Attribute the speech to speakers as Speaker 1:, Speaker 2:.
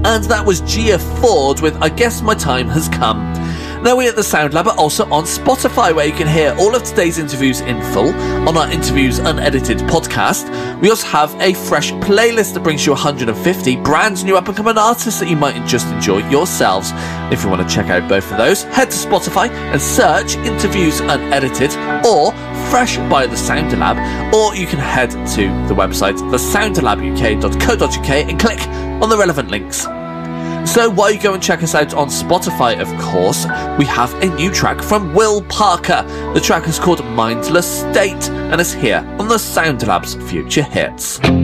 Speaker 1: and that was Gia Ford with I Guess My Time Has Come. Now, we at the Sound Lab are also on Spotify, where you can hear all of today's interviews in full on our Interviews Unedited podcast. We also have a fresh playlist that brings you 150 brand new up-and-coming artists that you might just enjoy yourselves. If you want to check out both of those, head to Spotify and search Interviews Unedited or Fresh by The Sound Lab, or you can head to the website thesoundlabuk.co.uk and click on the relevant links. So while you go and check us out on Spotify, of course, we have a new track from Will Parker. The track is called Mindless State and is here on the Sound Lab's Future Hits.